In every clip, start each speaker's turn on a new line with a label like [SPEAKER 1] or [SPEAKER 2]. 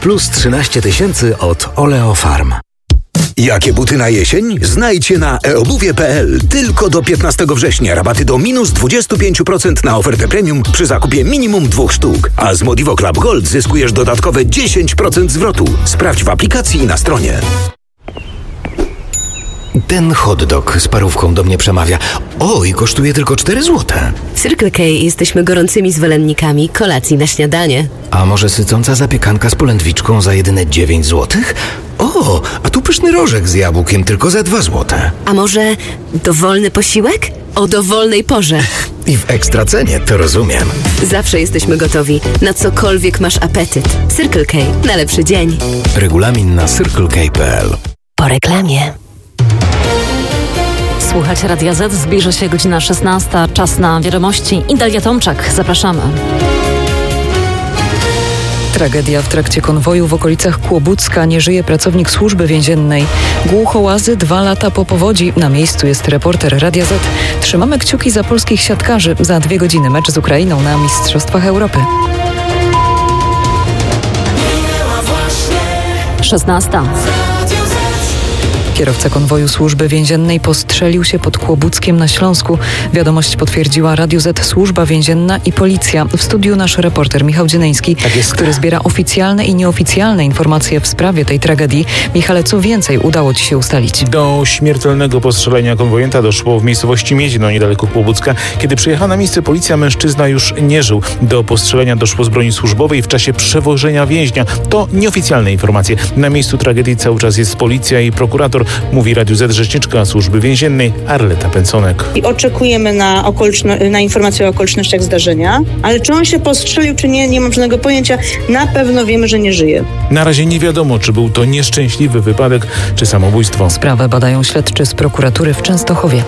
[SPEAKER 1] plus 13 000 od Oleo Farm.
[SPEAKER 2] Jakie buty na jesień? Znajdźcie na eobuwie.pl. Tylko do 15 września rabaty do minus 25% na ofertę premium przy zakupie minimum 2 sztuk. A z Modivo Club Gold zyskujesz dodatkowe 10% zwrotu. Sprawdź w aplikacji i na stronie.
[SPEAKER 1] Ten hot dog z parówką do mnie przemawia. O, i kosztuje tylko 4 złote.
[SPEAKER 3] W Circle K jesteśmy gorącymi zwolennikami kolacji na śniadanie.
[SPEAKER 1] A może sycąca zapiekanka z polędwiczką za jedyne 9 złotych? O, a tu pyszny rożek z jabłkiem tylko za 2 złote.
[SPEAKER 3] A może dowolny posiłek? O dowolnej porze.
[SPEAKER 1] I w ekstra cenie, to rozumiem.
[SPEAKER 3] Zawsze jesteśmy gotowi, na cokolwiek masz apetyt. Circle K. Na lepszy dzień.
[SPEAKER 1] Regulamin na circlek.pl.
[SPEAKER 3] Po reklamie.
[SPEAKER 4] Słuchać Radia Z, zbliża się godzina 16, czas na wiadomości. Dalia Tomczak, zapraszamy.
[SPEAKER 5] Tragedia w trakcie konwoju w okolicach Kłobucka. Nie żyje pracownik służby więziennej. Głuchołazy 2 lata po powodzi. Na miejscu jest reporter Radia Z. Trzymamy kciuki za polskich siatkarzy. Za 2 godziny mecz z Ukrainą na Mistrzostwach Europy.
[SPEAKER 4] 16.
[SPEAKER 5] Kierowca konwoju służby więziennej postrzelił się pod Kłobuckiem na Śląsku. Wiadomość potwierdziła Radio Z, Służba Więzienna i Policja. W studiu nasz reporter Michał Dzienejski, który zbiera oficjalne i nieoficjalne informacje w sprawie tej tragedii. Michale, co więcej udało Ci się ustalić?
[SPEAKER 6] Do śmiertelnego postrzelenia konwojenta doszło w miejscowości Miedzino, niedaleko Kłobucka. Kiedy przyjechała na miejsce policja, mężczyzna już nie żył. Do postrzelenia doszło z broni służbowej w czasie przewożenia więźnia. To nieoficjalne informacje. Na miejscu tragedii cały czas jest policja i prokurator, mówi Radiu Z rzeczniczka Służby Więziennej Arleta Pęconek.
[SPEAKER 7] I oczekujemy na informacje o okolicznościach zdarzenia, ale czy on się postrzelił, czy nie, nie mam żadnego pojęcia. Na pewno wiemy, że nie żyje.
[SPEAKER 6] Na razie nie wiadomo, czy był to nieszczęśliwy wypadek, czy samobójstwo.
[SPEAKER 5] Sprawę badają śledczy z prokuratury w Częstochowie.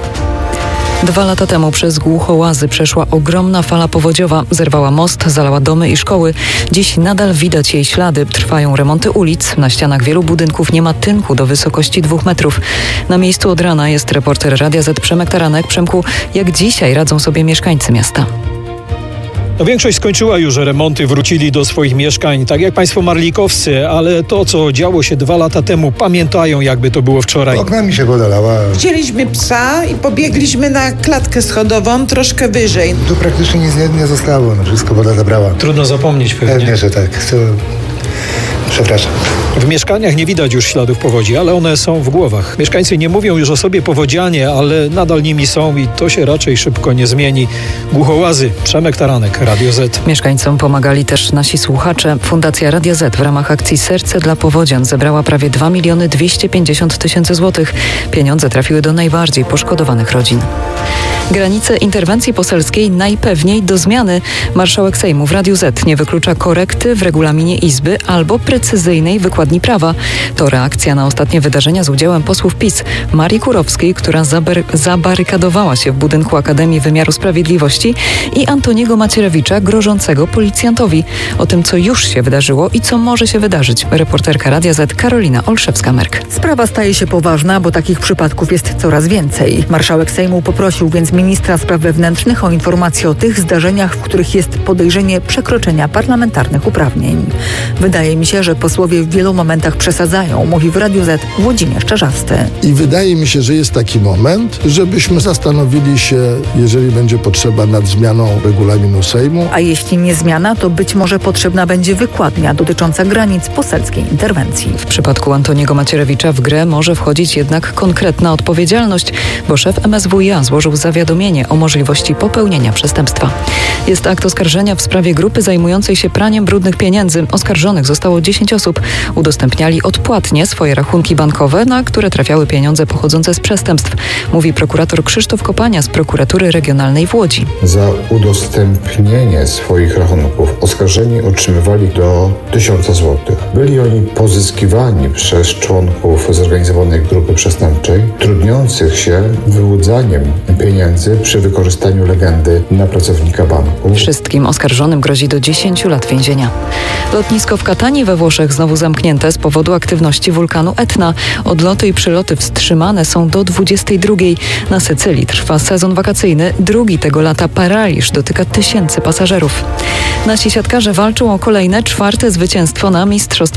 [SPEAKER 5] 2 lata temu przez Głuchołazy przeszła ogromna fala powodziowa. Zerwała most, zalała domy i szkoły. Dziś nadal widać jej ślady. Trwają remonty ulic. Na ścianach wielu budynków nie ma tynku do wysokości 2 metrów. Na miejscu od rana jest reporter Radia Z Przemek Taranek. Przemku, jak dzisiaj radzą sobie mieszkańcy miasta?
[SPEAKER 8] Większość skończyła już remonty, wrócili do swoich mieszkań, tak jak państwo marlikowscy, ale to, co działo się 2 lata temu, pamiętają, jakby to było wczoraj.
[SPEAKER 9] Oknami się woda lała.
[SPEAKER 10] Wzięliśmy psa i pobiegliśmy na klatkę schodową troszkę wyżej.
[SPEAKER 9] Tu praktycznie nic nie zostało, wszystko woda zabrała.
[SPEAKER 8] Trudno zapomnieć pewnie.
[SPEAKER 9] Pewnie, że tak. Przepraszam.
[SPEAKER 8] W mieszkaniach nie widać już śladów powodzi, ale one są w głowach. Mieszkańcy nie mówią już o sobie powodzianie, ale nadal nimi są i to się raczej szybko nie zmieni. Głuchołazy, Przemek Taranek, Radio Z.
[SPEAKER 5] Mieszkańcom pomagali też nasi słuchacze. Fundacja Radia Z w ramach akcji Serce dla Powodzian zebrała prawie 2 250 000 złotych. Pieniądze trafiły do najbardziej poszkodowanych rodzin. Granice interwencji poselskiej najpewniej do zmiany. Marszałek Sejmu w Radiu Z nie wyklucza korekty w regulaminie Izby albo precyzyjnej wykładni prawa. To reakcja na ostatnie wydarzenia z udziałem posłów PiS. Marii Kurowskiej, która zabarykadowała się w budynku Akademii Wymiaru Sprawiedliwości, i Antoniego Macierewicza, grożącego policjantowi. O tym, co już się wydarzyło i co może się wydarzyć. Reporterka Radia Z Karolina Olszewska-Merk.
[SPEAKER 11] Sprawa staje się poważna, bo takich przypadków jest coraz więcej. Marszałek Sejmu poprosił więc ministra spraw wewnętrznych o informacje o tych zdarzeniach, w których jest podejrzenie przekroczenia parlamentarnych uprawnień. Wydaje mi się, że posłowie w wielu momentach przesadzają, mówi w Radiu Z Włodzimierz Czarzasty.
[SPEAKER 12] I wydaje mi się, że jest taki moment, żebyśmy zastanowili się, jeżeli będzie potrzeba, nad zmianą regulaminu Sejmu.
[SPEAKER 11] A jeśli nie zmiana, to być może potrzebna będzie wykładnia dotycząca granic poselskiej interwencji.
[SPEAKER 5] W przypadku Antoniego Macierewicza w grę może wchodzić jednak konkretna odpowiedzialność, bo szef MSWiA złożył zawiadomienie o możliwości popełnienia przestępstwa. Jest akt oskarżenia w sprawie grupy zajmującej się praniem brudnych pieniędzy. Oskarżonych zostało 10 osób. Udostępniali odpłatnie swoje rachunki bankowe, na które trafiały pieniądze pochodzące z przestępstw, mówi prokurator Krzysztof Kopania z Prokuratury Regionalnej w Łodzi.
[SPEAKER 13] Za udostępnienie swoich rachunków oskarżeni otrzymywali do 1000 zł. Byli oni pozyskiwani przez członków zorganizowanej grupy przestępczej, trudniących się wyłudzaniem pieniędzy przy wykorzystaniu legendy na pracownika banku.
[SPEAKER 5] Wszystkim oskarżonym grozi do 10 lat więzienia. Lotnisko w Katanii we Włoszech znowu zamknięte z powodu aktywności wulkanu Etna. Odloty i przyloty wstrzymane są do 22. Na Sycylii trwa sezon wakacyjny. Drugi tego lata paraliż dotyka tysięcy pasażerów. Nasi siatkarze walczą o kolejne 4. zwycięstwo na Mistrzostwach